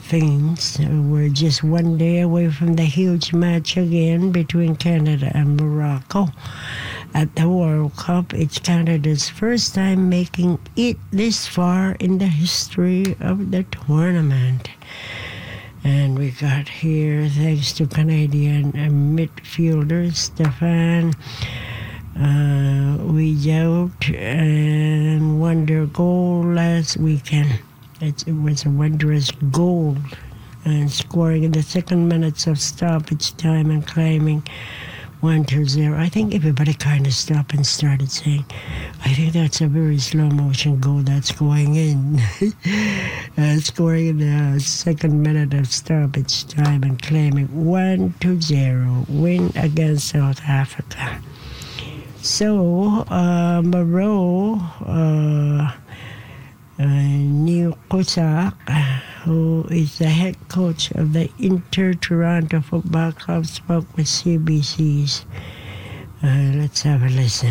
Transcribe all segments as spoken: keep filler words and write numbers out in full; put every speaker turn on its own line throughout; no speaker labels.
things. We're just one day away from the huge match again between Canada and Morocco at the World Cup. It's Canada's first time making it this far in the history of the tournament. And we got here, thanks to Canadian midfielder Stefan uh, Wijout, and won their goal last weekend. It, it was a wondrous goal, and scoring in the second minutes of stoppage time and claiming one to zero. I think everybody kind of stopped and started saying, I think that's a very slow motion goal that's going in. uh, scoring in the second minute of stoppage time and claiming one to zero win against South Africa. So, uh, Moreau, uh, uh, Neil Cusack, who is the head coach of the Inter Toronto Football Club, spoke with C B C's. Uh, let's have a listen.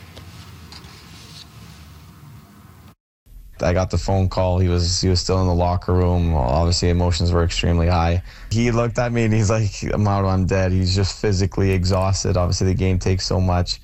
I got the phone call. He was he was still in the locker room. Obviously, emotions were extremely high. He looked at me and he's like, Mauro, I'm dead. He's just physically exhausted. Obviously, the game takes so much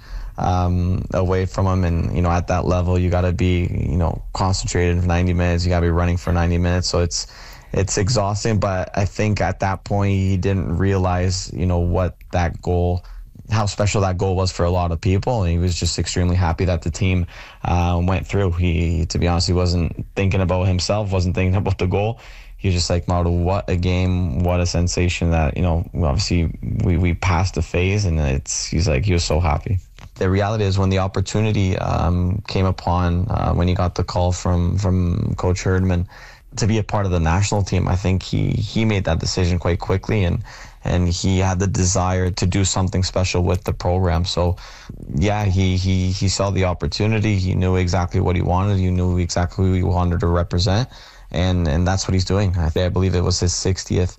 um, away from him. And, you know, at that level, you got to be, you know, concentrated for ninety minutes. You got to be running for ninety minutes. So it's it's exhausting. But I think at that point, he didn't realize, you know, what that goal how special that goal was for a lot of people. And he was just extremely happy that the team uh, went through. He, to be honest, he wasn't thinking about himself, wasn't thinking about the goal. He was just like, Mauro, what a game, what a sensation that, you know, obviously we, we passed the phase, and it's, he's like, he was so happy. The reality is when the opportunity um, came upon, uh, when he got the call from, from Coach Herdman to be a part of the national team, I think he, he made that decision quite quickly, and and he had the desire to do something special with the program. So, yeah, he, he, he saw the opportunity. He knew exactly what he wanted. He knew exactly who he wanted to represent, and, and that's what he's doing. I, I believe it was his sixtieth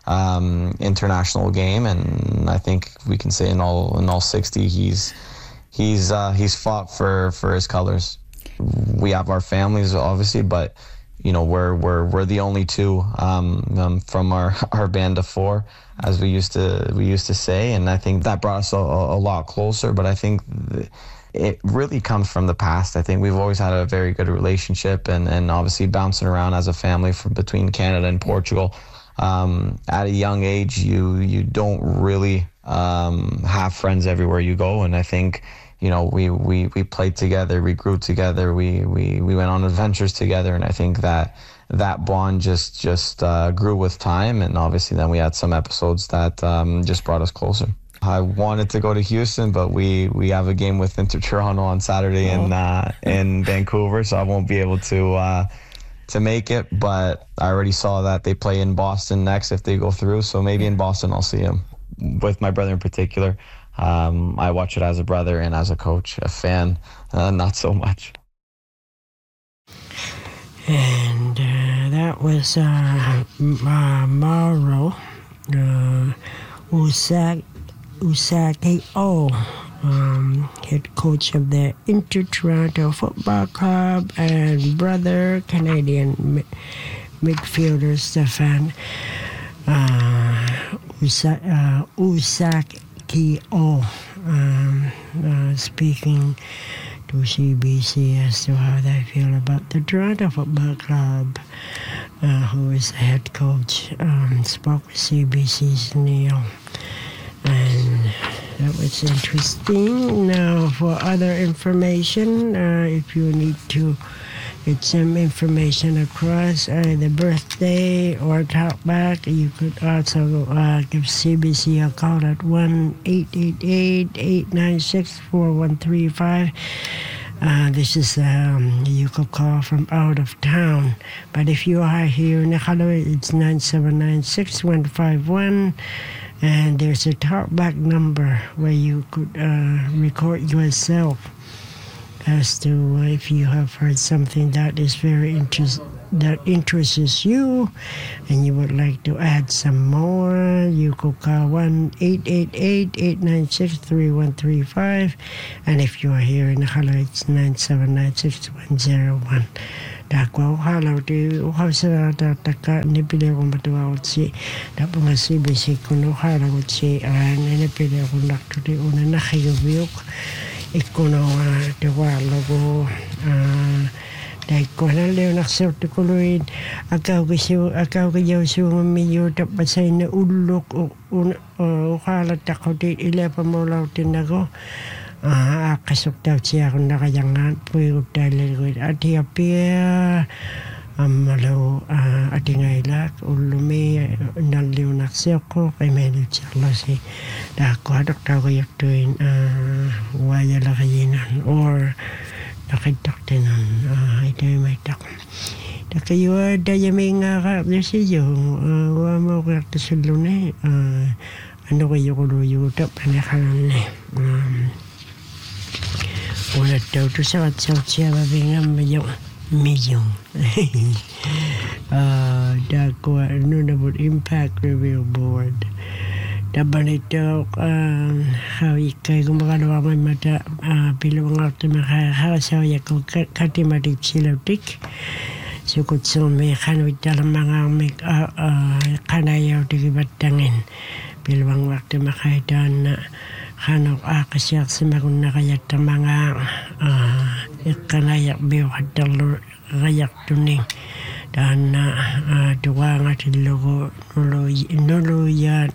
um, international game, and I think we can say in all in all sixty, he's he's uh, he's fought for, for his colors. We have our families, obviously, but you know, we're we're we're the only two um, um, from our our band of four, as we used to we used to say, and I think that brought us a, a lot closer. But I think th- it really comes from the past. I think we've always had a very good relationship, and, and obviously bouncing around as a family from between Canada and Portugal. Um, at a young age, you you don't really um, have friends everywhere you go, and I think, you know, we, we, we played together, we grew together, we, we, we went on adventures together, and I think that that bond just just uh, grew with time, and obviously then we had some episodes that um, just brought us closer. I wanted to go to Houston, but we, we have a game with Inter Toronto on Saturday in uh, in Vancouver, so I won't be able to uh, to make it. But I already saw that they play in Boston next if they go through, so maybe in Boston I'll see him. With my brother in particular, um, I watch it as a brother and as a coach. A fan, uh, not so much.
And uh, that was uh, uh, Mauro uh, Usak, Usaki O, um, head coach of the Inter Toronto Football Club, and brother Canadian mi- midfielder Stefan uh, Usa- uh, Usaki O, um, uh, speaking to C B C as to how they feel about the Toronto Football Club, uh, who is the head coach. Um, spoke with C B C's Neil, and that was interesting. Now, for other information, uh, if you need to get some information across, uh, the birthday or talk back, you could also uh, give C B C a call at one eight eight eight, eight nine six, four one three five. Uh, this is, um, you could call from out of town. But if you are here in Iqaluit, it's nine seven nine, six one five one. And there's a talkback number where you could uh, record yourself as to if you have heard something that is very interest that interests you, and you would like to add some more. You could call one eight eight eight, eight nine six, three one three five, and if you are here in Iqaluit, it's nine seven nine, six one zero one. Dakwa uhala te uhasa ta taka ne pile ko matua otsi da punga si bisi kono uhala otsi a ne pile ko nakto te una na hayo biok ikono te wala go dai kona leo nak seu te koloin akau ke seu akau ke jau seu miyo tap pasai na ulok uhala takote ile pa mola te nago Ah, kasok daw siya kung nakayangan po yung dahil ko ati apia amalo ati ngailak ulumi naliw naksiyo ko kay medyo siya si dako hadok daw ko yung tuwin waya lakayinan or nakitak tinan ito yung may tak kayo daya may nga ka siya wamo ko yung tasulun ano kayo ko yung tap panakalan Wala daw to sa WhatsApp siya mabingang medyo medyo uh, dako ano na po impact review board daban ito um, hawi kay kung makalawa may mata uh, pilawang ito makakasaw ya kung katimatik silatik sukot sa may kanwit dalang mga may uh, uh, kanayaw di kibatangin pilawang waktu makaitan na Hanok akasyak sa magun na kayak ta mga ikanayak biyo kadalo kayak tuning dan na duwa nga tilogo nuluyan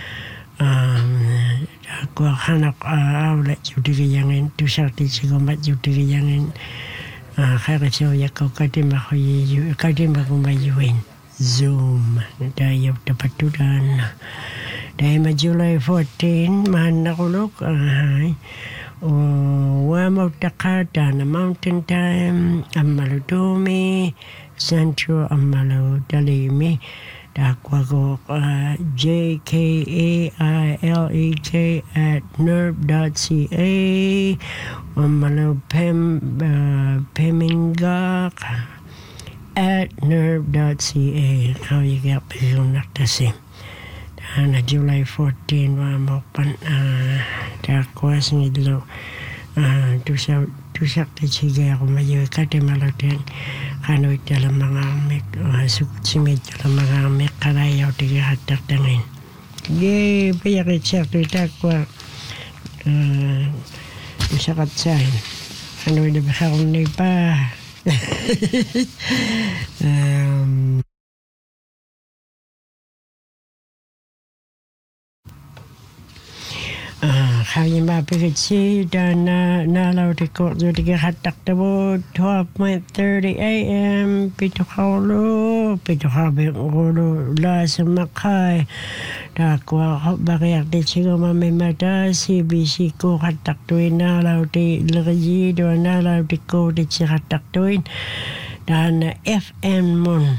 ako hanok awlat yung digayangin tusak tisigomat yung digayangin kakasyaw yakaw kadima ko yiyu kadima ko mayuin Zoom dayaw tapatudan Dahil ma July fourteenth, mahan na kulok. Ay, wamaw takata na mountain time, amalo dumi, centro amalo dalimi. Dakwa ko J K A I L E K at nerve dot c a. Amalo pem, pemingak at nerve dot c a. Kau yagap yung naktasim. Na July fourteenth wa mo pan takwas ngidlo tusa tusak te chiga ko mayo kate malaten kano itala mga mek sukut simit la mga mek kanayaw tiga hatak tangin ge paya ke chak te takwa tusakat sain ano ida bakakon ni pa um Kaya mapikitsi dan nalaw di ko di hatak tabo twelve thirty a m pito kaulo pito kabing ulo la sumakay dakwa bakyak di sigo mamimata C B C ko hatak tuin nalaw di lagayi do nalaw di ko di si hatak tuin dan F M mon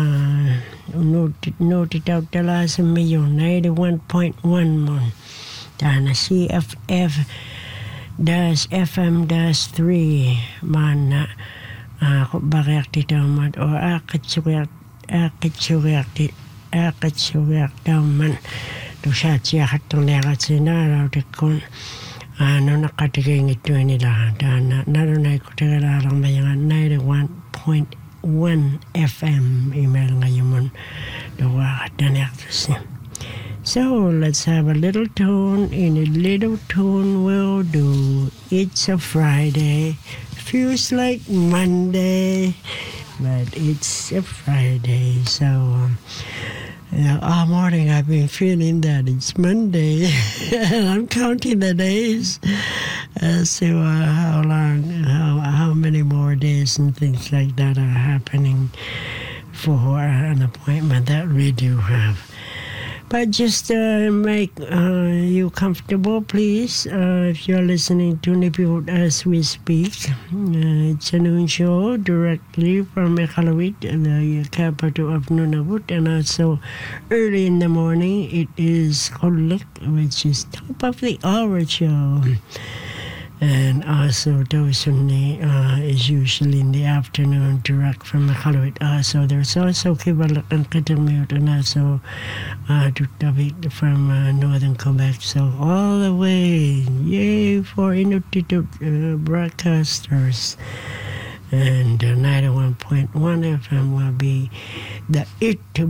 noti taw tala sa milyon ninety-one point one mon dan C F F dash F M dash three man uh, bakyak dito man o akit suyak akit suyak di akit suyak daw man to siya siya katong lekat sinaraw di kon ano nakatiging ito nila dan narunay ko tagalarang mayangan ninety-one point one F M email ngayon mon dawa katanak siya. So let's have a little tune. In a little tune will do. It's a Friday. Feels like Monday, but it's a Friday. So um, you know, all morning I've been feeling that it's Monday, and I'm counting the days as to uh, how long, how how many more days and things like that are happening for an appointment that we do have. But just uh, make uh, you comfortable, please. Uh, if you're listening to Nipiput as we speak, uh, it's a noon show directly from Iqaluit, the capital of Nunavut, and also early in the morning it is Kulik, which is top of the hour show. And also Dosuni uh, is usually in the afternoon, direct from Iqaluit. Uh, so there's also Kibalak and Kitamute, and also uh, Tuktabit from uh, northern Quebec. So all the way, yay for Inuktitut uh, broadcasters. And uh, ninety-one point one F M will be the It to